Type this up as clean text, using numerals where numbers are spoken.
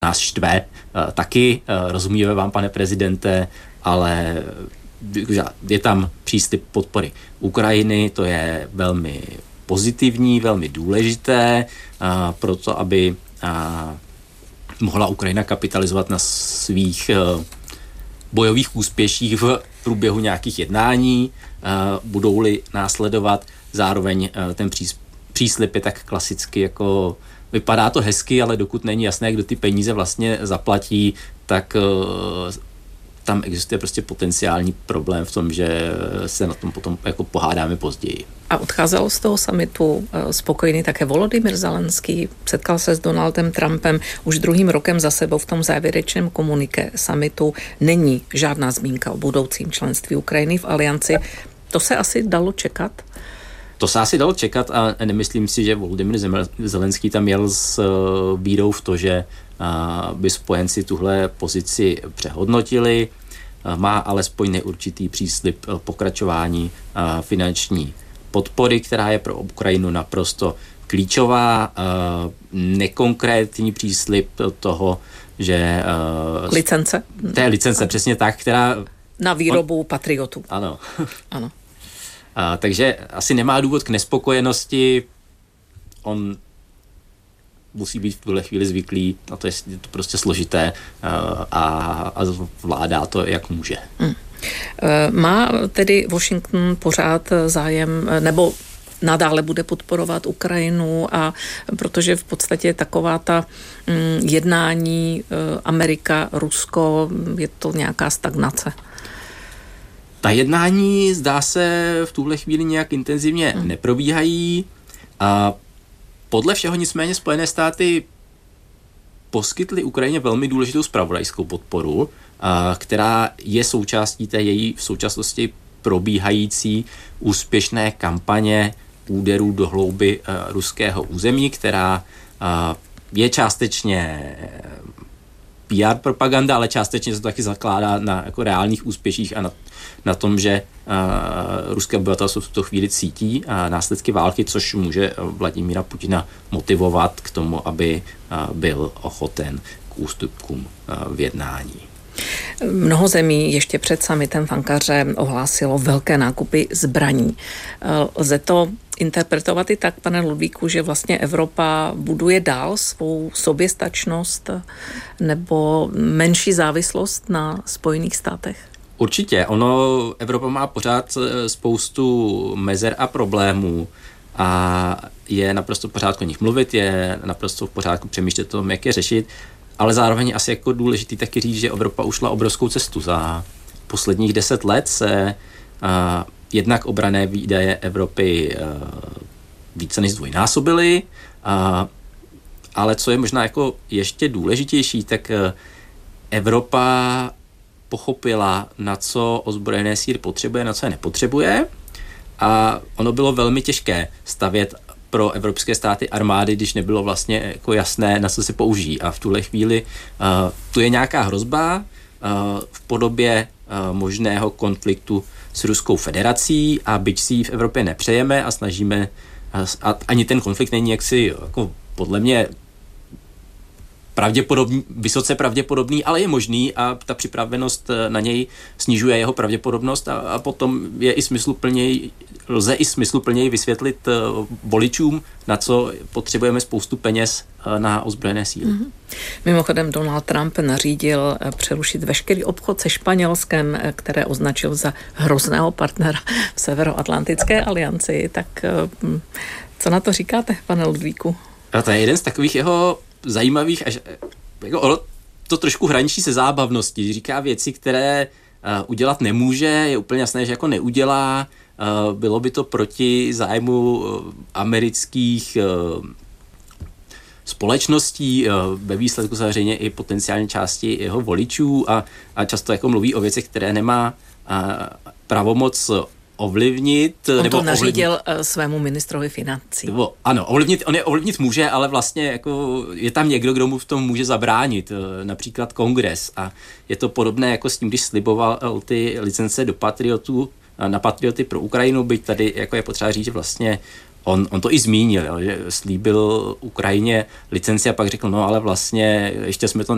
nás štve taky, rozumíme vám, pane prezidente, ale je tam příslib podpory Ukrajiny, to je velmi pozitivní, velmi důležité pro to, aby mohla Ukrajina kapitalizovat na svých bojových úspěších v průběhu nějakých jednání, budou-li následovat. Zároveň ten příslib je tak klasicky jako vypadá to hezky, ale dokud není jasné, kdo ty peníze vlastně zaplatí, tak tam existuje prostě potenciální problém v tom, že se na tom potom jako pohádáme později. A odcházel z toho summitu spokojený také Volodymyr Zelenský, setkal se s Donaldem Trumpem, už druhým rokem za sebou v tom závěrečném komuniké summitu není žádná zmínka o budoucím členství Ukrajiny v alianci. To se asi dalo čekat? To se asi dalo čekat a nemyslím si, že Volodymyr Zelenský tam jel s vírou v to, že by spojenci tuhle pozici přehodnotili. Má alespoň neurčitý příslib pokračování finanční podpory, která je pro Ukrajinu naprosto klíčová. Nekonkrétní příslib toho, že... Licence? To je licence, přesně tak, která... Na výrobu patriotů. Ano. Ano. Takže asi nemá důvod k nespokojenosti. On musí být v tuhle chvíli zvyklý, a to je to prostě složité a vládá to, jak může. Má tedy Washington pořád zájem, nebo nadále bude podporovat Ukrajinu, a protože v podstatě taková ta jednání Amerika, Rusko, je to nějaká stagnace? Ta jednání, zdá se, v tuhle chvíli nějak intenzivně neprobíhají. A podle všeho nicméně Spojené státy poskytly Ukrajině velmi důležitou zpravodajskou podporu, která je součástí té její v současnosti probíhající úspěšné kampaně úderů do hlouby ruského území, která je částečně PR propaganda, ale částečně se to taky zakládá na jako reálných úspěších a na tom, že ruské obyvatelstvo v tuto chvíli cítí následky války, což může Vladimíra Putina motivovat k tomu, aby byl ochoten k ústupkům v jednání. Mnoho zemí ještě před summitem v Ankaře ohlásilo velké nákupy zbraní. Lze to interpretovat i tak, pane Ludvíku, že vlastně Evropa buduje dál svou soběstačnost nebo menší závislost na Spojených státech? Určitě. Evropa má pořád spoustu mezer a problémů a je naprosto v pořádku o nich mluvit, je naprosto v pořádku přemýšlet o tom, jak je řešit, ale zároveň asi jako důležitý taky říct, že Evropa ušla obrovskou cestu. Za posledních 10 let se jednak obranné výdaje Evropy více než zdvojnásobily, ale co je možná jako ještě důležitější, tak Evropa pochopila, na co ozbrojené síly potřebuje, na co je nepotřebuje, a ono bylo velmi těžké stavět pro evropské státy armády, když nebylo vlastně jako jasné, na co se použijí. A v tuhle chvíli tu je nějaká hrozba v podobě možného konfliktu s Ruskou federací, a byť si ji v Evropě nepřejeme a snažíme, a ani ten konflikt není jaksi jako podle mě vysoce pravděpodobný, ale je možný, a ta připravenost na něj snižuje jeho pravděpodobnost a potom je i lze i smysluplněji vysvětlit voličům, na co potřebujeme spoustu peněz na ozbrojené síly. Mimochodem Donald Trump nařídil přerušit veškerý obchod se Španělskem, které označil za hrozného partnera v Severoatlantické alianci. Tak co na to říkáte, pane Ludvíku? A to je jeden z takových jeho zajímavých, až jako to trošku hraničí se zábavností. Říká věci, které udělat nemůže, je úplně jasné, že jako neudělá. Bylo by to proti zájmu amerických společností, ve výsledku samozřejmě i potenciální části jeho voličů, a často jako mluví o věcech, které nemá pravomoc ovlivnit. On to nařídil svému ministrovi financí. Ano, ovlivnit může, ale vlastně jako je tam někdo, kdo mu v tom může zabránit, například Kongres. A je to podobné jako s tím, když sliboval ty licence na patrioty pro Ukrajinu, byť tady jako je potřeba říct, že vlastně on to i zmínil, že slíbil Ukrajině licenci a pak řekl, no ale vlastně ještě jsme to